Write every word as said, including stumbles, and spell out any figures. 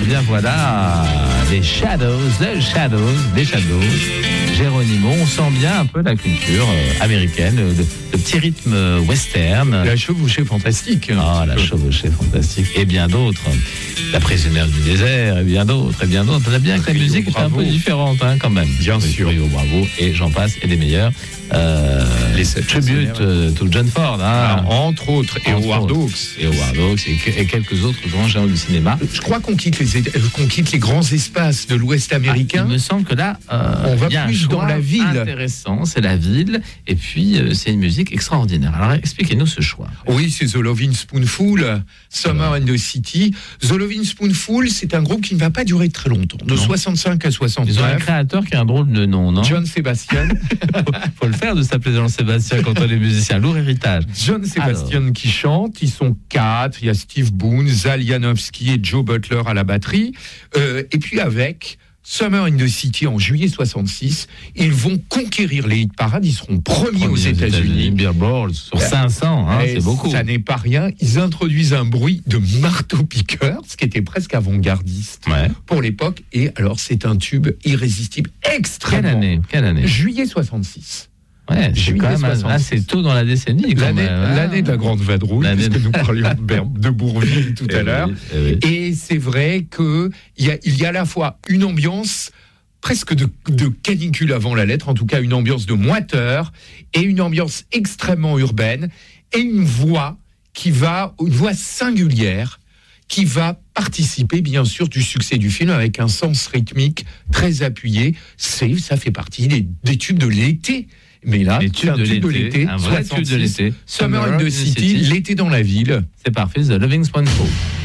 bien voilà, les Shadows, les Shadows, des Shadows. Geronimo, on sent bien un peu la culture euh, américaine, le, le petit rythme euh, western. La chevauchée fantastique. Ah, la chevauchée fantastique. Et bien d'autres. La prisonnière du désert, et bien d'autres, et bien d'autres. On a bien que la musique est un peu différente, hein, quand même. Bien oui, sûr. Rio Bravo, et j'en passe, et des meilleurs. Euh, les tribute euh, to John Ford, hein. Alors, entre autres, et Howard Hawks. Et Howard Hawks, et, et quelques autres grands géants du cinéma. Je crois qu'on quitte les, qu'on quitte les grands espaces de l'Ouest américain. Ah, il me semble que là, euh, on va y a plus un choix dans la ville. Intéressant, c'est la ville, et puis euh, c'est une musique extraordinaire. Alors expliquez-nous ce choix. Oui, c'est The Lovin' Spoonful, Summer in the City. The Lovin' Spoonful, c'est un groupe qui ne va pas durer très longtemps, de non. soixante-cinq à soixante-neuf. Ils ont un créateur qui a un drôle de nom, non? John Sebastian. faut, faut le faire de s'appeler John Sébastien quand on est musicien, lourd héritage. John Sebastian Alors. qui chante, ils sont quatre, il y a Steve Boone, Zal Janowski et Joe Butler à la batterie, euh, et puis avec Summer in the City en juillet soixante-six, ils vont conquérir les hit parades, ils seront premiers aux États-Unis. Billboard sur cinq cents, hein, c'est beaucoup. Ça n'est pas rien. Ils introduisent un bruit de marteau-piqueur, ce qui était presque avant-gardiste ouais. pour l'époque. Et alors, c'est un tube irrésistible, extrêmement. Quelle année, Quelle année Juillet soixante-six. Ouais, c'est quand même assez tôt dans la décennie. L'année, hein. l'année de la Grande Vadrouille, parce que nous parlions de, de Bourvil tout à l'heure. Oui, oui. Et c'est vrai qu'il y a, il y a à la fois une ambiance presque de, de canicule avant la lettre, en tout cas une ambiance de moiteur, et une ambiance extrêmement urbaine, et une voix qui va, une voix singulière, qui va participer bien sûr du succès du film avec un sens rythmique très appuyé. C'est, ça fait partie des, des tubes de l'été. Mais là, c'est un de tube de l'été, un vrai tube de l'été. Summer in the City, l'été dans la ville. C'est parfait, The Lovin' Spoonful.